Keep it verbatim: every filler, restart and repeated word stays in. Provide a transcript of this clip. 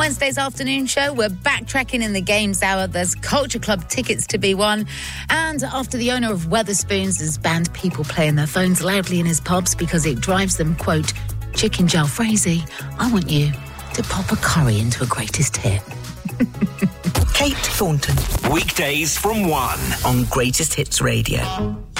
Wednesday's afternoon show, we're backtracking in the games hour. There's Culture Club tickets to be won. And after the owner of Weatherspoons has banned people playing their phones loudly in his pubs because it drives them, quote, chicken jalfrezi, I want you to pop a curry into a greatest hit. Kate Thornton. Weekdays from one on Greatest Hits Radio.